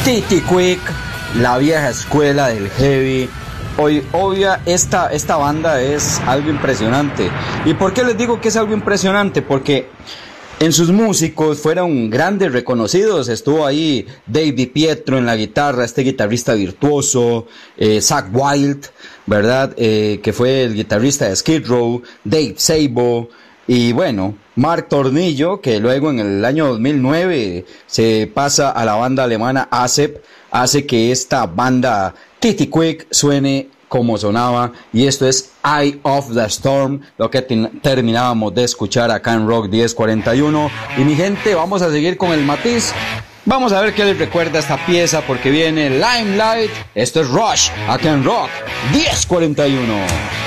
Tity Quick, la vieja escuela del heavy. Hoy, obvia, esta banda es algo impresionante. ¿Y por qué les digo que es algo impresionante? Porque en sus músicos fueron grandes reconocidos. Estuvo ahí Dave Pietro en la guitarra, este guitarrista virtuoso, Zakk Wylde, ¿verdad? Que fue el guitarrista de Skid Row, Dave Sabo, y bueno, Mark Tornillo, que luego en el año 2009 se pasa a la banda alemana ASEP, hace que esta banda Tity Quick suene como sonaba, y esto es Eye of the Storm, lo que terminábamos de escuchar acá en Rock 1041. Y mi gente, vamos a seguir con el matiz. Vamos a ver qué les recuerda esta pieza, porque viene Limelight. Esto es Rush acá en Rock 1041.